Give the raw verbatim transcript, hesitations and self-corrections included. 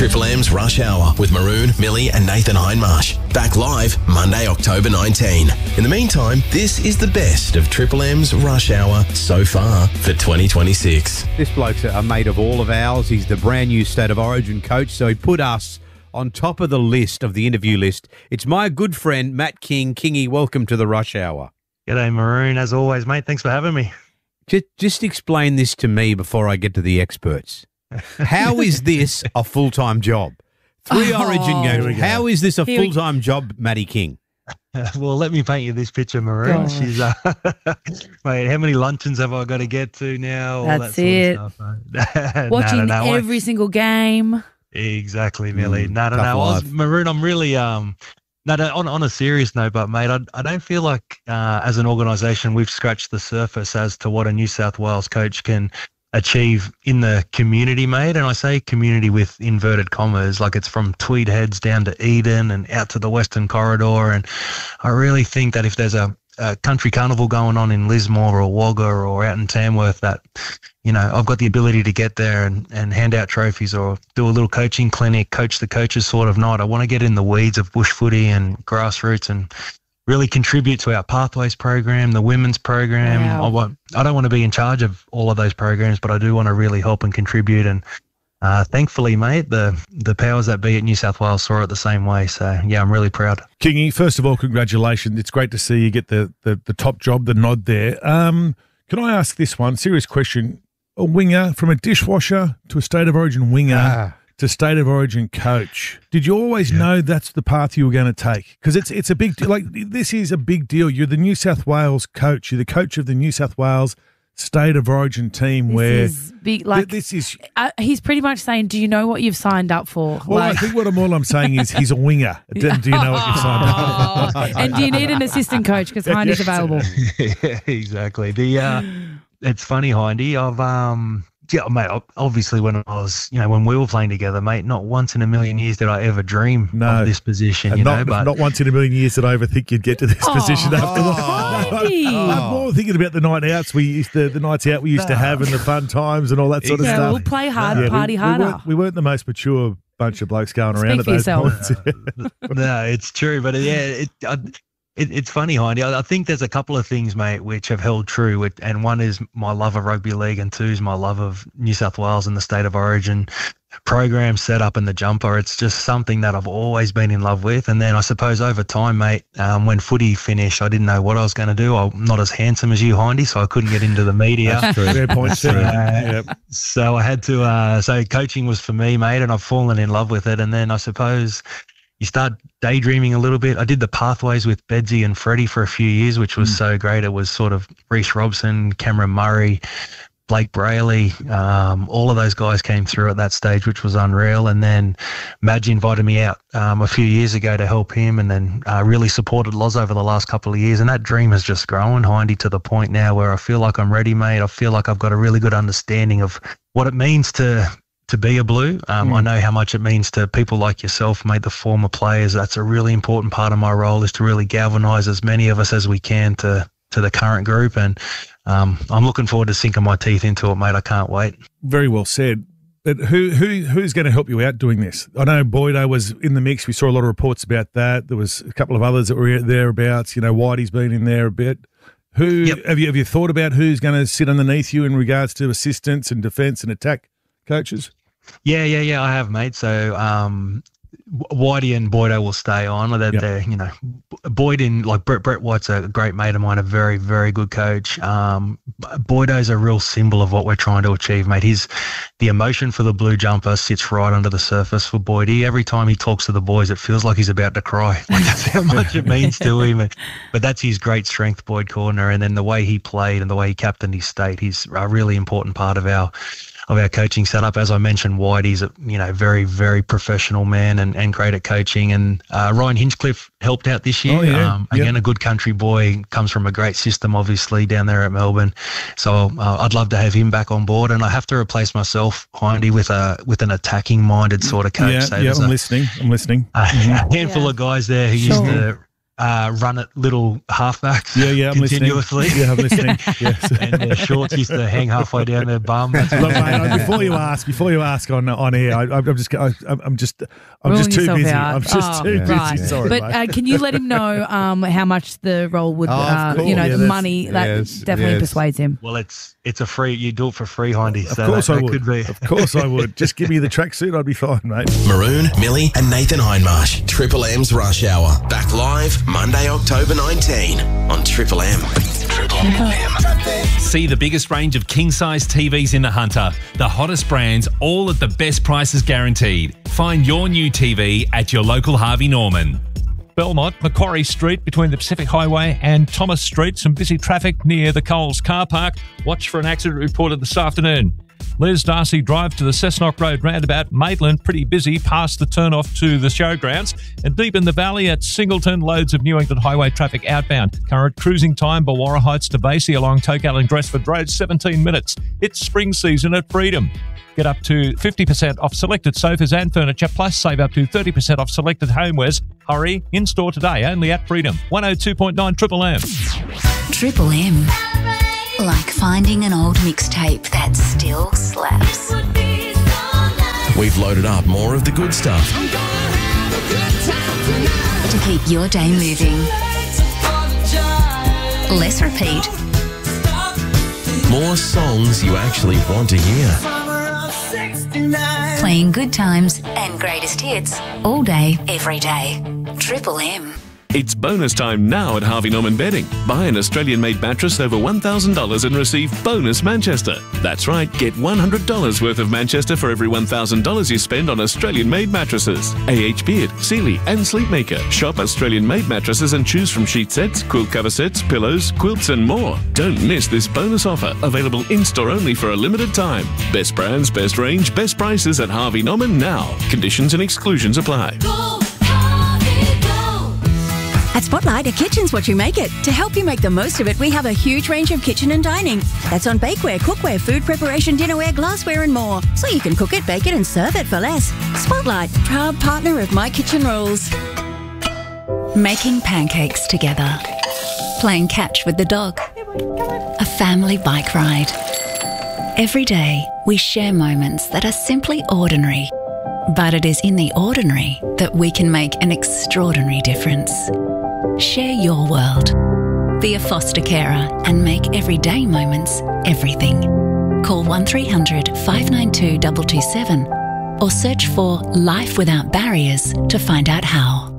Triple M's Rush Hour with Maroon, Millie and Nathan Hindmarsh. Back live Monday, October nineteenth. In the meantime, this is the best of Triple M's Rush Hour so far for twenty twenty-six. This bloke's a mate of all of ours. He's the brand new State of Origin coach, so he put us on top of the list, of the interview list. It's my good friend, Matt King. Kingy, welcome to the Rush Hour. G'day, Maroon. As always, mate, thanks for having me. Just, just explain this to me before I get to the experts. How is this a full-time job? Three Oh. Origin games. How is this a Here we- full-time job, Matty King? Well, let me paint you this picture, Maroon. Gosh. She's, uh, mate, how many luncheons have I got to get to now? All That's that it. sort of stuff, mate. Watching no, no, no, every single game. Exactly, Millie. Mm, no, no, tough no. I was, life. Maroon, I'm really, um, no, no, on, on a serious note, but, mate, I, I don't feel like uh, as an organisation we've scratched the surface as to what a New South Wales coach can achieve in the community, mate. And I say community with inverted commas, like it's from Tweed Heads down to Eden and out to the Western Corridor. And I really think that if there's a, a country carnival going on in Lismore or Wagga or out in Tamworth, that, you know, I've got the ability to get there and, and hand out trophies or do a little coaching clinic, coach the coaches sort of night. I want to get in the weeds of bush footy and grassroots and really contribute to our Pathways program, the women's program. Wow. I, want, I don't want to be in charge of all of those programs, but I do want to really help and contribute. And uh, thankfully, mate, the the powers that be at New South Wales saw it the same way. So, yeah, I'm really proud. Kingy, first of all, congratulations. It's great to see you get the, the, the top job, the nod there. Um, can I ask this one? Serious question. A winger, from a dishwasher to a State of Origin winger Ah. to State of Origin coach. Did you always know that's the path you were going to take? Because it's it's a big deal. Like, this is a big deal. You're the New South Wales coach. You're the coach of the New South Wales State of Origin team This where is big. Like, th- this is... uh, he's pretty much saying, "Do you know what you've signed up for?" Well, like, I think what I'm, all I'm saying is he's a winger. Do, do you know what you've signed up for? Oh, and do you need an assistant coach? Because Hindy's available. Yeah, exactly. The uh, it's funny, Hindy. I've um, yeah, mate. Obviously, when I was, you know, when we were playing together, mate, not once in a million years did I ever dream No. of this position. And You not, know, but not once in a million years did I ever think you'd get to this position after all. Hindy. I'm more thinking about the night outs we used to, the nights out we used to have and the fun times and all that sort of Yeah, stuff. we'll play hard, Yeah, we- party we, harder. weren't, we weren't the most mature bunch of blokes going Speak around at for those yourself. points. no, it's true. But yeah, it, I, it it's funny, Hindy. I, I think there's a couple of things, mate, which have held true. Which, and one is my love of rugby league, and two is my love of New South Wales and the State of Origin program set up in the jumper. It's just something that I've always been in love with. And then I suppose over time, mate, um, when footy finished, I didn't know what I was going to do. I'm not as handsome as you, Hindy, so I couldn't get into the media. Fair point, So, too. uh, Yep. so I had to, uh, so coaching was for me, mate, and I've fallen in love with it. And then I suppose you start daydreaming a little bit. I did the Pathways with Bedsy and Freddie for a few years, which was so great. It was sort of Reece Robson, Cameron Murray, Blake Brayley, um, all of those guys came through at that stage, which was unreal. And then Madge invited me out um, a few years ago to help him, and then uh, really supported Loz over the last couple of years. And that dream has just grown, Hindy, to the point now where I feel like I'm ready, mate. I feel like I've got a really good understanding of what it means to to be a Blue. Um, Mm. I know how much it means to people like yourself, mate, the former players. That's a really important part of my role, is to really galvanise as many of us as we can to to the current group. And um, I'm looking forward to sinking my teeth into it, mate. I can't wait. Very well said. But who who who's going to help you out doing this? I know Boydo was in the mix. We saw a lot of reports about that. There was a couple of others that were thereabouts. You know, Whitey's been in there a bit. Who Yep. have you have you thought about who's going to sit underneath you in regards to assistance and defence and attack coaches? Yeah, yeah, yeah, I have, mate. So um, Whitey and Boydo will stay on. They're, Yep. they're, you know, Boyd in, like Brett, Brett White's a great mate of mine, a very, very good coach. Um, Boydo's a real symbol of what we're trying to achieve, mate. He's the emotion for the blue jumper sits right under the surface for Boydie. Every time he talks to the boys, it feels like he's about to cry. Like, that's how much it means to him. But that's his great strength, Boyd Cordner. And then the way he played and the way he captained his state, he's a really important part of our of our coaching setup. As I mentioned, Whitey's a you know very, very professional man and, and great at coaching. And uh, Ryan Hinchcliffe helped out this year. Oh, yeah. um, again, Yep. a good country boy, comes from a great system, obviously, down there at Melbourne. So uh, I'd love to have him back on board. And I have to replace myself, Hindy, with a with an attacking-minded sort of coach. Yeah, So yeah, there's I'm a, listening. I'm listening. a handful Yeah. of guys there who Sure. used to uh, run at little halfbacks Yeah, yeah, I'm continuously. listening. Yeah, I'm listening. Yes. And their shorts used to hang halfway down their bum. That's Look, mate, I- before you ask, before you ask on on air, I, I'm just, I, I'm just, I'm Ruling just too yourself busy. out. I'm just Oh, too busy. right. Sorry, But mate. uh, can you let him know um, how much the role would, Oh, of uh, course. you know, Yeah, the that's- money that yes, definitely yes. persuades him. Well, it's it's a free. You do it for free, Hindy. Of So course that, I that would. could be. Of course I would. Just give me the tracksuit, I'd be fine, mate. Maroon, Millie and Nathan Hindmarsh. Triple M's Rush Hour. Back live Monday, October nineteenth on Triple M. Triple M. See the biggest range of king-size T Vs in the Hunter. The hottest brands, all at the best prices guaranteed. Find your new T V at your local Harvey Norman. Belmont, Macquarie Street between the Pacific Highway and Thomas Street. Some busy traffic near the Coles car park. Watch for an accident reported this afternoon. Les Darcy Drive to the Cessnock Road roundabout. Maitland, pretty busy past the turn-off to the showgrounds. And deep in the valley at Singleton, loads of New England Highway traffic outbound. Current cruising time, Bawara Heights to Basie along Tokal and Gresford Road, seventeen minutes. It's spring season at Freedom. Get up to fifty percent off selected sofas and furniture, plus save up to thirty percent off selected homewares. Hurry, in-store today, only at Freedom. one oh two point nine Triple M. Triple M. Like finding an old mixtape that still slaps. We've loaded up more of the good stuff. To keep your day moving. Less repeat. More songs you actually want to hear. Playing good times and greatest hits all day, every day. Triple M. It's bonus time now at Harvey Norman Bedding. Buy an Australian-made mattress over one thousand dollars and receive bonus Manchester. That's right, get one hundred dollars worth of Manchester for every one thousand dollars you spend on Australian-made mattresses. A H Beard, Sealy and Sleepmaker. Shop Australian-made mattresses and choose from sheet sets, quilt cover sets, pillows, quilts and more. Don't miss this bonus offer, available in-store only for a limited time. Best brands, best range, best prices at Harvey Norman now. Conditions and exclusions apply. At Spotlight, a kitchen's what you make it. To help you make the most of it, we have a huge range of kitchen and dining. That's on bakeware, cookware, food preparation, dinnerware, glassware and more. So you can cook it, bake it and serve it for less. Spotlight, proud partner of My Kitchen Rules. Making pancakes together. Playing catch with the dog. A family bike ride. Every day, we share moments that are simply ordinary. But it is in the ordinary that we can make an extraordinary difference. Share your world. Be a foster carer and make everyday moments everything. Call one three hundred, five nine two, two two seven or search for Life Without Barriers to find out how.